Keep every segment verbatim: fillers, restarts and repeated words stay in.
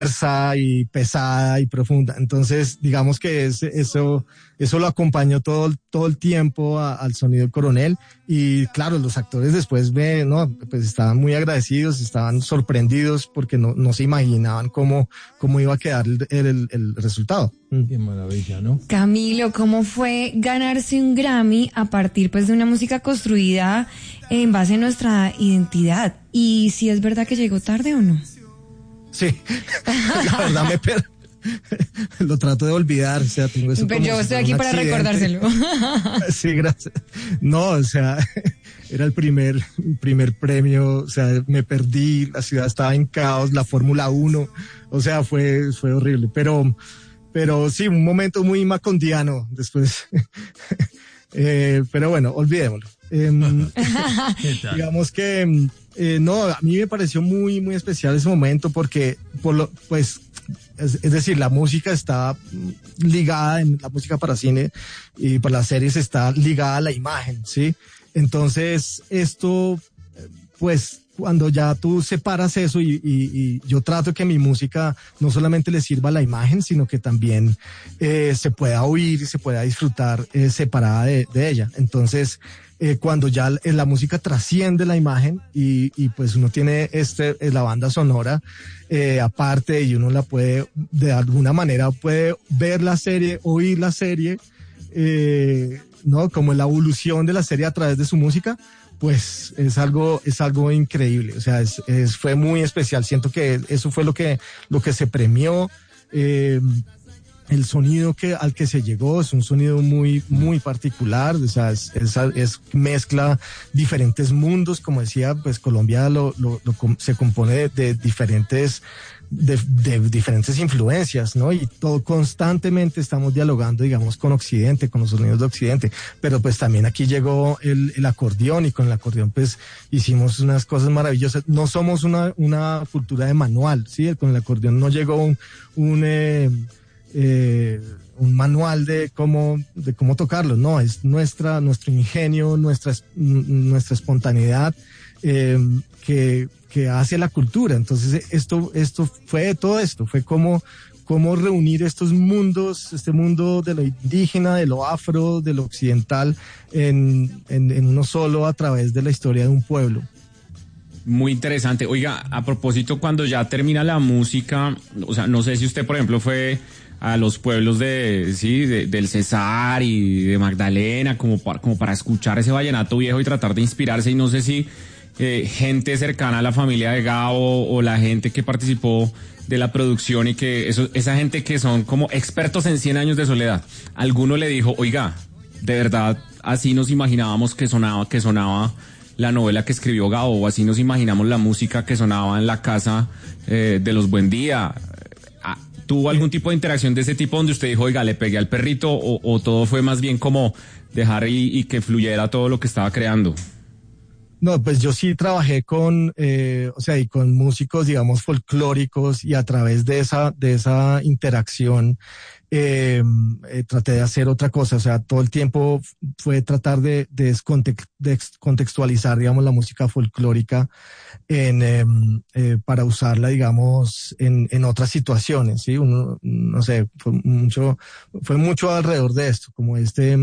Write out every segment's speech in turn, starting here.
y pesada y profunda. Entonces, digamos que es, eso, eso lo acompañó todo, todo el tiempo a, al sonido del Coronel. Y claro, los actores después me, no, pues estaban muy agradecidos, estaban sorprendidos porque no, no se imaginaban cómo, cómo iba a quedar el, el, el resultado. Qué maravilla, ¿no? Camilo, ¿cómo fue ganarse un Grammy a partir pues de una música construida en base a nuestra identidad? Y si es verdad que llegó tarde o no. Sí, la verdad me per... lo trato de olvidar, o sea, tengo eso. Pero yo estoy aquí para accidente. Recordárselo. Sí, gracias. No, o sea, era el primer, primer premio, o sea, me perdí, la ciudad estaba en caos, la Fórmula uno, o sea, fue, fue horrible, pero, pero sí, un momento muy macondiano después. eh, pero bueno, olvidémoslo. Eh, digamos que eh, no, a mí me pareció muy muy especial ese momento porque por lo, pues es, es decir, la música está ligada, en la música para cine y para las series está ligada a la imagen, ¿sí? Entonces esto pues cuando ya tú separas eso y, y, y yo trato que mi música no solamente le sirva a la imagen, sino que también eh, se pueda oír y se pueda disfrutar eh, separada de, de ella. Entonces, eh, cuando ya la música trasciende la imagen y, y pues uno tiene este, la banda sonora eh, aparte y uno la puede, de alguna manera puede ver la serie, oír la serie, eh, ¿no? Como la evolución de la serie a través de su música, pues es algo, es algo increíble. O sea, es, es, fue muy especial. Siento que eso fue lo que, lo que se premió. Eh, el sonido que, al que se llegó es un sonido muy, muy particular. O sea, es, es, es mezcla diferentes mundos. Como decía, pues Colombia lo, lo, lo se compone de, de diferentes, de, de diferentes influencias, ¿no? Y todo constantemente estamos dialogando, digamos, con Occidente, con los sonidos de Occidente, pero pues también aquí llegó el, el acordeón y con el acordeón pues hicimos unas cosas maravillosas. No somos una, una cultura de manual, ¿sí? Con el acordeón no llegó un, un, eh, eh, un manual de cómo, de cómo tocarlo, no, es nuestra, nuestro ingenio, nuestra, nuestra espontaneidad, eh, que que hace la cultura. Entonces esto, esto fue todo esto, fue como, como reunir estos mundos, este mundo de lo indígena, de lo afro, de lo occidental, en, en, en uno solo a través de la historia de un pueblo. Muy interesante. Oiga, a propósito, cuando ya termina la música, o sea, no sé si usted, por ejemplo, fue a los pueblos de, sí, de, del Cesar y de Magdalena, como para, como para escuchar ese vallenato viejo y tratar de inspirarse, y no sé si Eh, gente cercana a la familia de Gabo o la gente que participó de la producción y que eso, esa gente que son como expertos en cien años de soledad, alguno le dijo, oiga, de verdad así nos imaginábamos que sonaba, que sonaba la novela que escribió Gabo, o así nos imaginamos la música que sonaba en la casa eh, de los Buendía. ¿Tuvo algún tipo de interacción de ese tipo donde usted dijo, oiga, le pegué al perrito, o, o todo fue más bien como dejar y, y que fluyera todo lo que estaba creando? No, pues yo sí trabajé con, eh, o sea, y con músicos, digamos, folclóricos, y a través de esa, de esa interacción, eh, eh, traté de hacer otra cosa. O sea, todo el tiempo fue tratar de, de, descontext, de contextualizar, digamos, la música folclórica en, eh, eh, para usarla, digamos, en, en otras situaciones, ¿sí? Uno, no sé, fue mucho, fue mucho alrededor de esto, como este,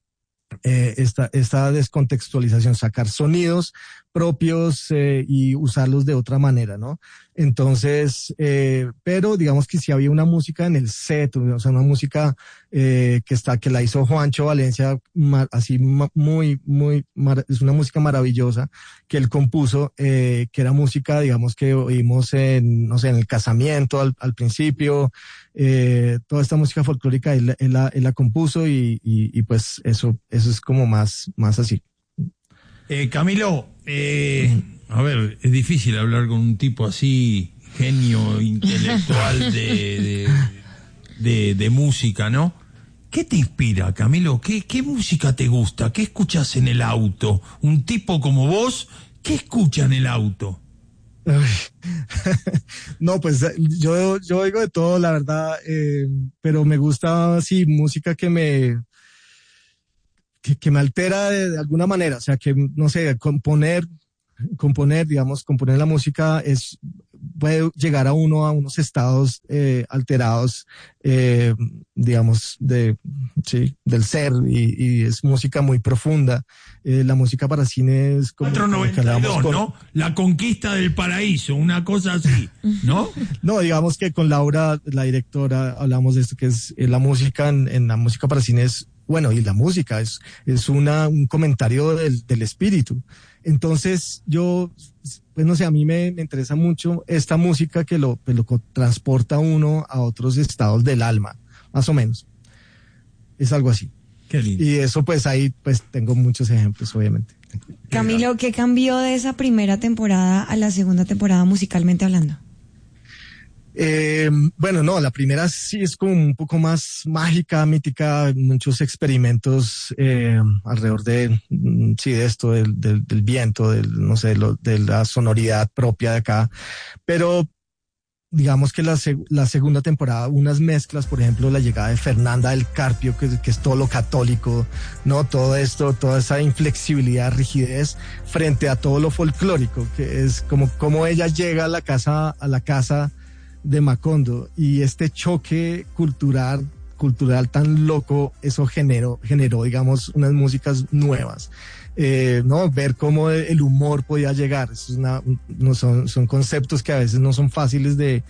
Eh, esta, esta descontextualización, sacar sonidos propios eh, y usarlos de otra manera, ¿no? Entonces, eh, pero digamos que sí había una música en el set, o sea, una música eh, que está, que la hizo Juancho Valencia, ma, así ma, muy, muy, mar, es una música maravillosa que él compuso, eh, que era música, digamos, que oímos en, no sé, en el casamiento al, al principio, eh, toda esta música folclórica él, él, la, él la compuso y, y, y pues eso, eso es como más, más así. Eh, Camilo, eh, a ver, es difícil hablar con un tipo así, genio intelectual de, de, de, de música, ¿no? ¿Qué te inspira, Camilo? ¿Qué, qué música te gusta? ¿Qué escuchas en el auto? Un tipo como vos, ¿qué escucha en el auto? No, pues yo, yo oigo de todo, la verdad, eh, pero me gusta, sí, música que me... Que, que me altera de, de alguna manera, o sea, que, no sé, componer, componer, digamos, componer la música es, puede llegar a uno a unos estados eh, alterados, eh, digamos, de, sí, del ser, y, y es música muy profunda. Eh, la música para cine es como... cuatro noventa y dos, con... ¿no? La conquista del paraíso, una cosa así, ¿no? No, digamos que con Laura, la directora, hablamos de esto, que es eh, la música, en, en la música para cine es, bueno, y la música es, es una, un comentario del, del espíritu. Entonces, yo, pues no sé, a mí me, me interesa mucho esta música que lo, pues, lo transporta a uno a otros estados del alma, más o menos. Es algo así. Qué lindo. Y eso, pues ahí, pues tengo muchos ejemplos, obviamente. Camilo, ¿qué cambió de esa primera temporada a la segunda temporada musicalmente hablando? Eh, bueno, no, la primera sí es como un poco más mágica, mítica, muchos experimentos eh, alrededor de, sí, de esto, del, del, del viento, del, no sé, lo, de la sonoridad propia de acá. Pero digamos que la, la segunda temporada, unas mezclas, por ejemplo, la llegada de Fernanda del Carpio, que, que es todo lo católico, ¿no? Todo esto, toda esa inflexibilidad, rigidez, frente a todo lo folclórico, que es como, como ella llega a la casa, a la casa de Macondo, y este choque cultural, cultural tan loco, eso generó, generó, digamos, unas músicas nuevas. Eh, no, ver cómo el humor podía llegar, eso es una, no son, son conceptos que a veces no son fáciles de,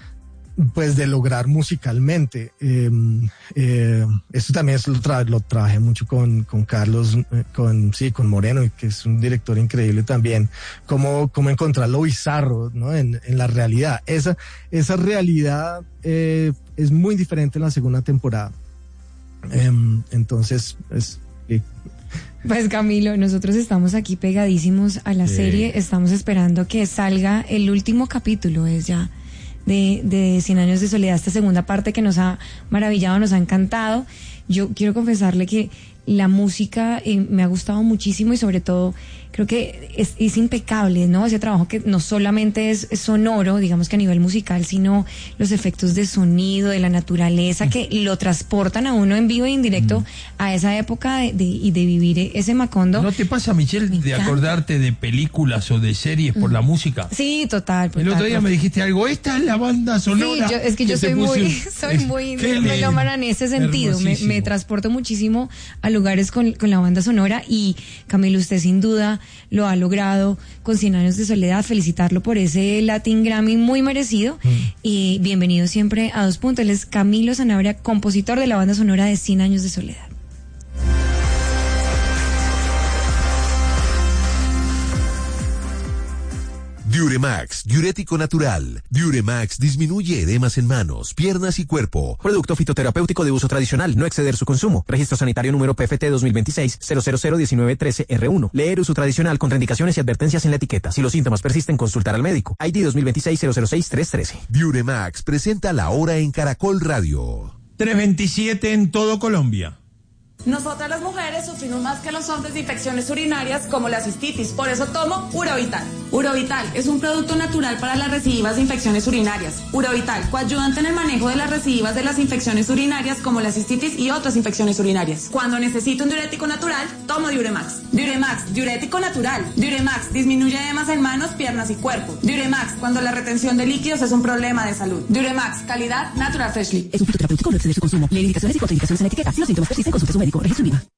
pues, de lograr musicalmente. Eh, eh, esto también es, lo, tra lo trabajé mucho con, con Carlos, con, sí, con Moreno, que es un director increíble también, cómo, cómo encontrar lo bizarro, ¿no? En, en la realidad. Esa, esa realidad, eh, es muy diferente en la segunda temporada. Eh, entonces, es, eh, Pues Camilo, nosotros estamos aquí pegadísimos a la sí. serie, estamos esperando que salga el último capítulo, es ya de, de Cien Años de Soledad, esta segunda parte que nos ha maravillado, nos ha encantado. Yo quiero confesarle que la música eh, me ha gustado muchísimo, y sobre todo creo que es, es impecable, ¿no? Ese trabajo que no solamente es, es sonoro, digamos que a nivel musical, sino los efectos de sonido, de la naturaleza, mm. que lo transportan a uno en vivo e indirecto mm. a esa época de, de, y de vivir ese Macondo. ¿No te pasa, Michelle, de acordarte de películas o de series por mm. la música? Sí, total. total El otro día total. me dijiste algo, esta es la banda sonora. Sí, yo, es que yo soy muy, un... soy muy melómana en ese sentido, me, me transporto muchísimo a lugares con, con la banda sonora, y Camilo, usted sin duda lo ha logrado con Cien Años de Soledad. Felicitarlo por ese Latin Grammy muy merecido, mm. y bienvenido siempre a Dos Puntos. Él es Camilo Sanabria, compositor de la banda sonora de Cien Años de Soledad. Diuremax, diurético natural. Diuremax disminuye edemas en manos, piernas y cuerpo. Producto fitoterapéutico de uso tradicional, no exceder su consumo. Registro sanitario número P F T dos mil veintiséis cero cero cero diecinueve trece R uno. Leer uso tradicional, contraindicaciones y advertencias en la etiqueta. Si los síntomas persisten, consultar al médico. I D dos mil veintiséis cero cero seis tres trece. Diuremax presenta La Hora en Caracol Radio. tres veintisiete en todo Colombia. Nosotras las mujeres sufrimos más que los hombres de infecciones urinarias como la cistitis, por eso tomo Urovital. Urovital es un producto natural para las recidivas de infecciones urinarias. Urovital, coayudante en el manejo de las recidivas de las infecciones urinarias como la cistitis y otras infecciones urinarias. Cuando necesito un diurético natural, tomo Diuremax. Diuremax, diurético natural. Diuremax disminuye edemas en manos, piernas y cuerpo. Diuremax, cuando la retención de líquidos es un problema de salud. Diuremax, calidad Natural Freshly. Es un fitoterapéutico, no exceder su consumo. Lee indicaciones y contraindicaciones en la etiqueta. Si los síntomas persisten, consulte a su médico. Registro INVIMA.